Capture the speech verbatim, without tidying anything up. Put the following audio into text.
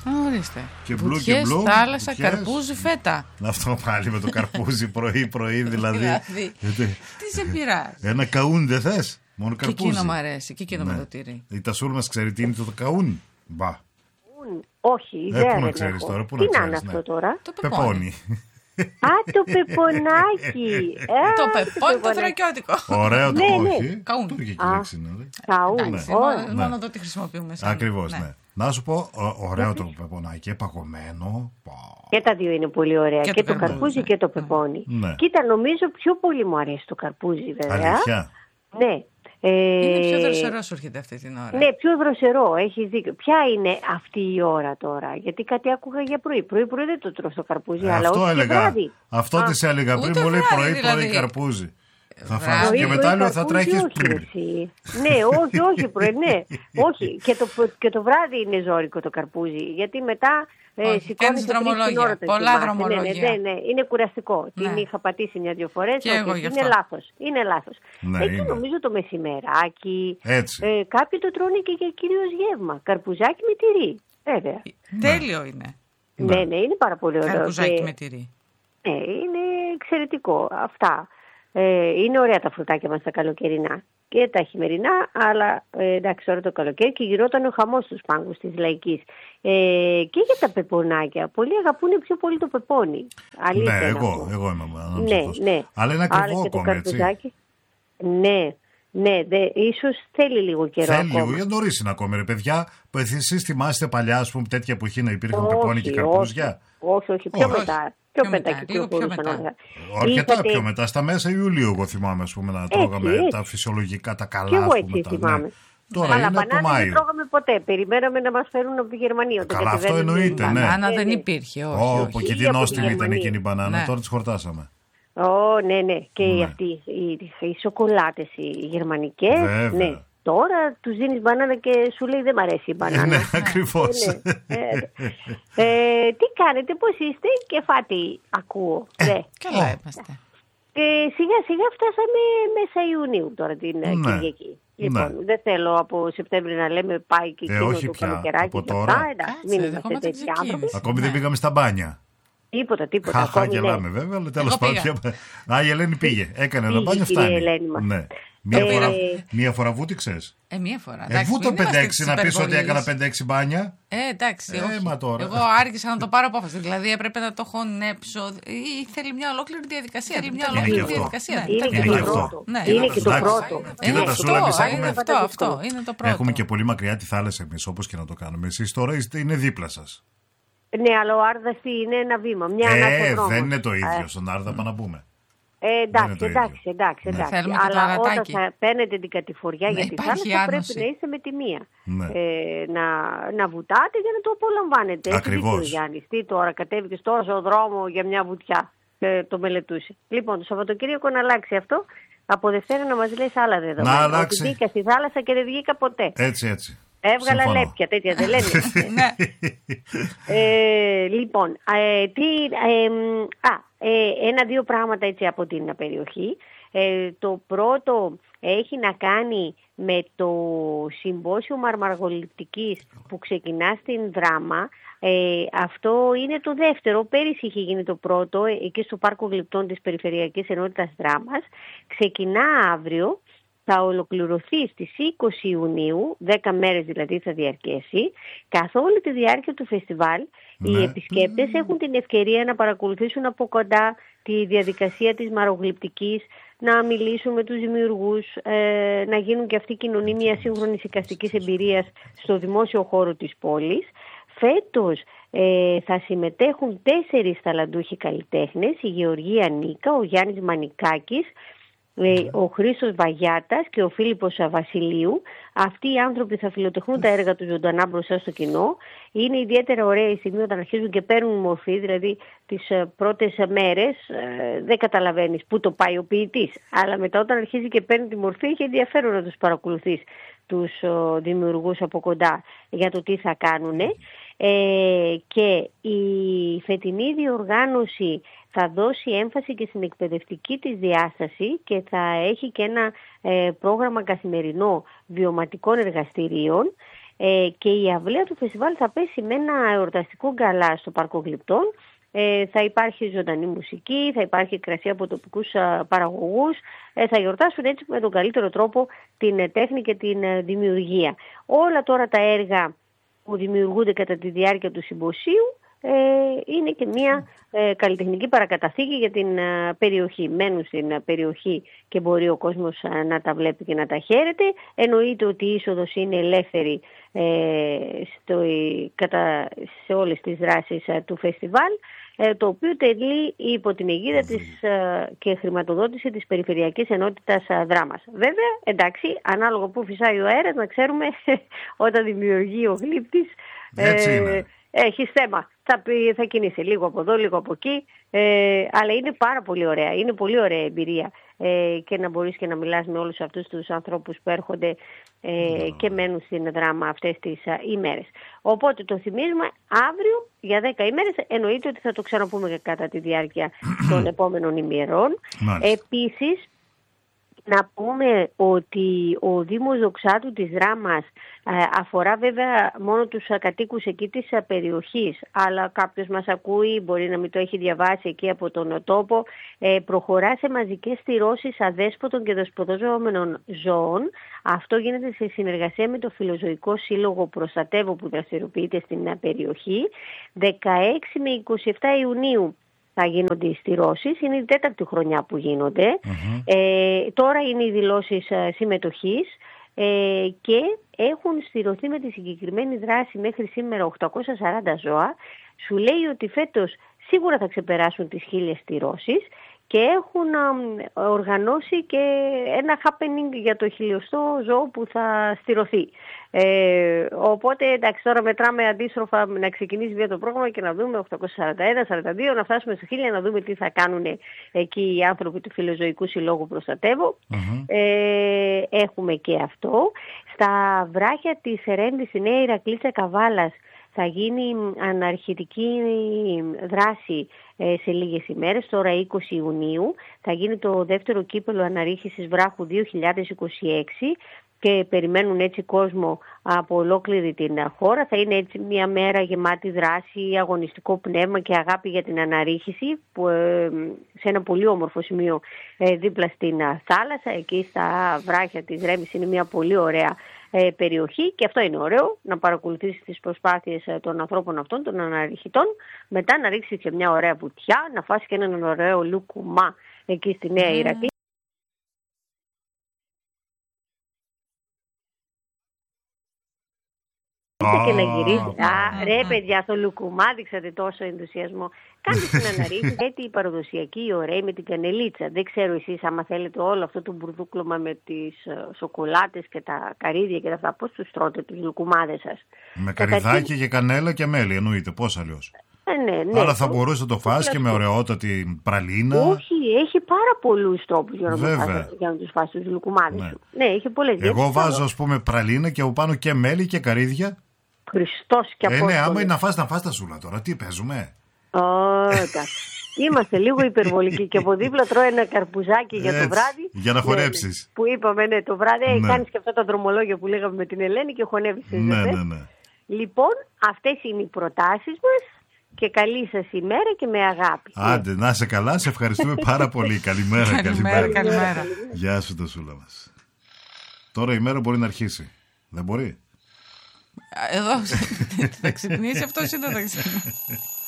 Ορίστε. Και μπλου και μπλου. Θάλασσα, βουτιές, καρπούζι, φέτα. Αυτό πάλι με το καρπούζι πρωί-πρωί δηλαδή. Τι σε πειράζει. Ένα καούν δεν θες? Μόνο καρπούζι. Και εκείνο μου αρέσει. Και εκείνο με το τυρί. Η Τασούλ μας ξέρει τι είναι το καούν? Μπα. Όχι, ε, δεν πού να ξέρεις τώρα, πού τι να ξέρεις, είναι αυτό ναι. τώρα? Το πεπόνι. Α, το πεπονάκι. Το πεπόνι το θρακιώτικο. Ωραίο το όχι. Καούν. Καούν. Μόνο το τι χρησιμοποιούμε. Ακριβώς, ναι. Να σου πω, ωραίο το πεπονάκι, παγωμένο. Και τα δύο είναι πολύ ωραία. Και, και το, το καρπούζι και το πεπόνι. Ναι. Κοίτα, νομίζω πιο πολύ μου αρέσει το καρπούζι, βέβαια. Αλήθεια. Ναι. Είναι πιο δροσερό σου έρχεται αυτή την ώρα. Ναι, πιο δροσερό, έχεις δίκιο. Ποια είναι αυτή η ώρα τώρα? Γιατί κάτι άκουγα για πρωί. Πρωί-πρωί δεν το τρώω στο καρπούζι, ε, αλλά αυτό όχι έλεγα. βράδυ. Αυτό της έλεγα πριν, μου λέει πρωί-πρωί δηλαδή. Καρπούζι. Θα φας και μετά λέω θα τρέχεις. Ναι, όχι, όχι πρωί, ναι. Όχι. Και το, και το βράδυ είναι ζώρικο το καρπούζι. Γιατί μετά ε, σηκώνεις δρομολόγια. Πολλά δρομολόγια. Ναι, ναι, ναι, είναι κουραστικό. Ναι. Την είχα πατήσει μια-δυο φορές. Είναι λάθος. Είναι λάθος. Ναι, εκεί είναι. νομίζω το μεσημεράκι. Έτσι. Ε, κάποιοι το τρώνε και για κυρίως γεύμα. Καρπουζάκι με τυρί. Βέβαια. Τέλειο είναι. Ναι, ναι, είναι πάρα πολύ ωραίο. Καρπουζάκι με τυρί. Ναι, είναι εξαιρετικό. Αυτά. Ε, είναι ωραία τα φρουτάκια μας τα καλοκαιρινά και τα χειμερινά, αλλά ε, εντάξει τώρα το καλοκαίρι και γινόταν ο χαμός στους πάγκους της Λαϊκής. Ε, και για τα πεπονάκια. Πολλοί αγαπούν πιο πολύ το πεπόνι. Αλήθεια, ναι, εγώ, εγώ είμαι. Ναι, ναι. Αλλά είναι ακριβό ακόμα, έτσι. Ναι. Ναι, δε, ίσως θέλει λίγο καιρό. Θέλει ακόμα. λίγο, για νωρίς είναι ακόμα, ρε παιδιά. Εσείς θυμάστε παλιά, ας πούμε, τέτοια εποχή να υπήρχαν πεπόνι και καρπούζια? Όχι, όχι, πιο όχι. μετά. Πιο μετά κυκλοφορούσαν. Αρκετά πιο μετά. Στα μέσα Ιουλίου, εγώ θυμάμαι, ας πούμε, να τρώγαμε έτσι, τα φυσιολογικά, τα καλά. Και εγώ έτσι τα, θυμάμαι. Ναι. Τώρα αλλά είναι από Μάιο. Δεν τρώγαμε ποτέ. Περιμέναμε να μας φέρουν από τη Γερμανία. Καλά, αυτό εννοείται, ναι. Μπανάνα δεν υπήρχε, όχι. Ω, και τι νόστιμη ήταν εκείνη η μπανάνα, τώρα τις χορτάσαμε. Ω, ναι, ναι. Και ναι. Αυτοί οι, οι σοκολάτες οι γερμανικές. Ναι. Τώρα τους δίνεις μπανάνα και σου λέει δεν μ' αρέσει η μπανάνα. Ναι, ακριβώς. Ναι. ε, ε, τι κάνετε, πώς είστε? Και φάτι ακούω. Ε, ναι. Καλά είμαστε. Και σιγά σιγά φτάσαμε μέσα Ιουνίου τώρα την ναι. Κυριακή. Λοιπόν, ναι. δεν θέλω από Σεπτέμβρη να λέμε πάει και εκείνο ε, το καλοκαιράκι. Από τώρα. Μην είμαστε τέτοιοι άνθρωποι. Ακόμη δεν πήγαμε στα μπάνια. Τίποτα, τίποτα. Χαχά, γελάμε ναι. βέβαια, αλλά τέλος πάντων. Α, η Ελένη πήγε. Έκανε ένα μπάνιο, φτάνει. Ναι. Μία, ε, φορά, μία φορά βούτυξες. Ε, μία φορά. Ε, βούτο πέντε έξι να πεις ότι έκανα πέντε έξι μπάνια. Ε, εντάξει. Ε, όχι. τώρα. Εγώ άργησα να το πάρω απόφαση. Δηλαδή έπρεπε να το χωνέψω. Ή θέλει μια ολόκληρη διαδικασία. Θέλει μια ολόκληρη είναι διαδικασία. Είναι, είναι, είναι, και, το πρώτο. Ναι. είναι και το πρώτο. Κοίτα τα σούλα, εμείς έχουμε. Αυτό, αυτό είναι το πρώτο. Έχουμε και πολύ μακριά τη θάλασσα εμείς, όπως και να το κάνουμε. Εσείς τώρα είναι δίπλα σας. Ναι, αλλά ο Άρδας είναι ένα βήμα. Μια ε, δεν είναι το ίδιο. Στον Άρδα πάμε να πούμε. Ε, εντάξει, εντάξει, εντάξει, εντάξει. Ναι. Αλλά όταν θα παίρνετε την κατηφοριά ναι, για τη θάλασσα πρέπει να είστε με τη μία. Ναι. Ε, να, να βουτάτε για να το απολαμβάνετε. Ακριβώς. Γιάννη, τι τώρα, κατέβηκες τώρα στον δρόμο για μια βουτιά. Ε, το μελετούσε. Λοιπόν, το Σαββατοκύριακο να αλλάξει αυτό. Από Δευτέρα να μας λες άλλα δεδομένα. Να αλλάξει. Ότι μπήκα στη θάλασσα και δεν βγήκα ποτέ. Έτσι, έτσι. Έβγαλα Συμφωνώ. Λέπια, τέτοια δεν λένε. ε, λοιπόν, ε, τι, ε, α, ε, ένα-δύο πράγματα έτσι από την περιοχή. Ε, το πρώτο έχει να κάνει με το συμπόσιο μαρμαργοληπτικής που ξεκινά στην Δράμα. Ε, αυτό είναι το δεύτερο. Πέρυσι είχε γίνει το πρώτο, εκεί στο Πάρκο Γλυπτών της Περιφερειακής Ενότητας Δράμας. Ξεκινά αύριο. Θα ολοκληρωθεί στις είκοσι Ιουνίου, δέκα μέρες δηλαδή θα διαρκέσει. Καθ' όλη τη διάρκεια του φεστιβάλ ναι. οι επισκέπτες mm. έχουν την ευκαιρία να παρακολουθήσουν από κοντά τη διαδικασία της μαρογλυπτικής, να μιλήσουν με τους δημιουργούς, ε, να γίνουν και αυτοί κοινωνοί μια σύγχρονης εικαστικής εμπειρίας στο δημόσιο χώρο της πόλης. Φέτος ε, θα συμμετέχουν τέσσερις ταλαντούχοι καλλιτέχνες, η Γεωργία Νίκα, ο Γιάννης Μανικάκης, ο Χρήστος Βαγιάτας και ο Φίλιππος Βασιλείου. Αυτοί οι άνθρωποι θα φιλοτεχνούν τα έργα του ζωντανά μπροστά στο κοινό. Είναι ιδιαίτερα ωραία η στιγμή όταν αρχίζουν και παίρνουν μορφή, δηλαδή τις πρώτες μέρες δεν καταλαβαίνεις πού το πάει ο ποιητής. Αλλά μετά όταν αρχίζει και παίρνει τη μορφή έχει ενδιαφέρον να τους παρακολουθείς τους δημιουργούς από κοντά για το τι θα κάνουν. Ε, και η φετινή διοργάνωση θα δώσει έμφαση και στην εκπαιδευτική της διάσταση και θα έχει και ένα ε, πρόγραμμα καθημερινό βιωματικών εργαστηρίων. Ε, και η αυλαία του φεστιβάλ θα πέσει με ένα εορταστικό γκαλά στο Πάρκο Γλυπτών. Ε, θα υπάρχει ζωντανή μουσική, θα υπάρχει κρασί από τοπικούς α, παραγωγούς. Ε, θα γιορτάσουν έτσι με τον καλύτερο τρόπο την ε, τέχνη και την ε, δημιουργία. Όλα τώρα τα έργα που δημιουργούνται κατά τη διάρκεια του συμποσίου ε, είναι και μια ε, καλλιτεχνική παρακαταθήκη για την ε, περιοχή. Μένουν στην ε, περιοχή και μπορεί ο κόσμος ε, να τα βλέπει και να τα χαίρεται. Εννοείται ότι η είσοδος είναι ελεύθερη ε, στο, ε, κατά, σε όλες τις δράσεις ε, του φεστιβάλ, ε, το οποίο τελεί υπό την αιγίδα της ε, και χρηματοδότηση της Περιφερειακής Ενότητας ε, Δράμας. Βέβαια, εντάξει, ανάλογα που φυσάει ο αέρας, να ξέρουμε όταν δημιουργεί ο γλύπτης, ε, έχει θέμα. Θα, θα κινήσει λίγο από εδώ, λίγο από εκεί, ε, αλλά είναι πάρα πολύ ωραία. Είναι πολύ ωραία εμπειρία ε, και να μπορείς και να μιλάς με όλους αυτούς τους ανθρώπους που έρχονται ε, και μένουν στην Δράμα αυτές τις α, ημέρες. Οπότε το θυμίζουμε αύριο για δέκα ημέρες. Εννοείται ότι θα το ξαναπούμε και κατά τη διάρκεια των επόμενων ημερών. Επίσης, να πούμε ότι ο Δήμος Δοξάτου της Δράμας αφορά βέβαια μόνο τους κατοίκους εκεί της περιοχής, αλλά κάποιος μας ακούει, μπορεί να μην το έχει διαβάσει εκεί από τον τόπο, προχωρά σε μαζικές στηρώσεις αδέσποτων και δεσποταζόμενων ζώων. Αυτό γίνεται σε συνεργασία με το Φιλοζωικό Σύλλογο Προστατεύω που δραστηριοποιείται στην περιοχή. δεκαέξι με είκοσι επτά Ιουνίου θα γίνονται οι στηρώσεις, είναι η τέταρτη χρονιά που γίνονται. Mm-hmm. Ε, τώρα είναι οι δηλώσεις ε, συμμετοχής ε, και έχουν στηρωθεί με τη συγκεκριμένη δράση μέχρι σήμερα οκτακόσια σαράντα ζώα. Σου λέει ότι φέτος σίγουρα θα ξεπεράσουν τις χίλιες στηρώσεις και έχουν α, οργανώσει και ένα happening για το χιλιοστό ζώο που θα στηρωθεί. Ε, οπότε εντάξει, τώρα μετράμε αντίστροφα να ξεκινήσει βία το πρόγραμμα και να δούμε οκτακόσια σαράντα ένα σαράντα δύο, να φτάσουμε στο χίλια, να δούμε τι θα κάνουν εκεί οι άνθρωποι του Φιλοζωικού Συλλόγου Προστατεύω. Mm-hmm. Ε, έχουμε και αυτό. Στα βράχια της Ερένδης, η Νέα Ηρακλήτσα Καβάλας, θα γίνει αναρχητική δράση σε λίγες ημέρες, τώρα είκοσι Ιουνίου. Θα γίνει το δεύτερο κύπελλο αναρρίχησης βράχου δύο χιλιάδες είκοσι έξι και περιμένουν έτσι κόσμο από ολόκληρη την χώρα. Θα είναι έτσι μια μέρα γεμάτη δράση, αγωνιστικό πνεύμα και αγάπη για την αναρρίχηση, που, ε, σε ένα πολύ όμορφο σημείο ε, δίπλα στην θάλασσα, εκεί στα βράχια της Ρέμης. Είναι μια πολύ ωραία ε, περιοχή και αυτό είναι ωραίο, να παρακολουθήσεις τις προσπάθειες ε, των ανθρώπων αυτών, των αναρριχητών, μετά να ρίξεις και μια ωραία βουτιά, να φας και έναν ωραίο λουκουμά εκεί στη Νέα Ηρακλή. Και να γυρίσει. Α, ρε παιδιά, στο λουκουμά δείξατε τόσο ενθουσιασμό. Κάντε την αναρρίχηση, γιατί η παραδοσιακή, η ωραία με την κανελίτσα. Δεν ξέρω εσείς άμα θέλετε όλο αυτό το μπουρδούκλωμα με τις σοκολάτες και τα καρύδια και τα αυτά. Πώς τους τρώτε τους λουκουμάδες σας? Με καρυδάκι και κανέλα και μέλι, εννοείται. Πώς αλλιώς? Ε, ναι, ναι. Αλλά θα μπορούσε να το φας και με ωραιότατη πραλίνα. Όχι, έχει πάρα πολλούς τρόπους για να, φας, για να τους φας τους λουκουμάδες ναι. σου. Ναι, έχει πολλές. Εγώ βάζω, ας πούμε, πραλίνα και από πάνω και μέλι και καρύδια. Χριστός και Απόστολος. Ε, ναι, άμα είναι να φας, να φας τα σούλα τώρα. Τι παίζουμε? Ωραία. Είμαστε λίγο υπερβολικοί και από δίπλα τρώω ένα καρπουζάκι για το βράδυ. Για να χορέψεις. Ναι, που είπαμε, ναι, το βράδυ ναι. Κάνεις και αυτά τα δρομολόγια που λέγαμε με την Ελένη και χωνεύεις. Ναι, ναι, ναι. Λοιπόν, αυτές είναι οι προτάσεις μας και καλή σας ημέρα και με αγάπη. Άντε, να είσαι καλά, σε ευχαριστούμε πάρα πολύ. Καλημέρα, καλημέρα. καλημέρα. Γεια σου το σούλα μας. Τώρα η μέρα μπορεί να αρχίσει. Δεν μπορεί? Εδώ θα ξυπνήσει αυτός ή δεν θα ξυπνήσει?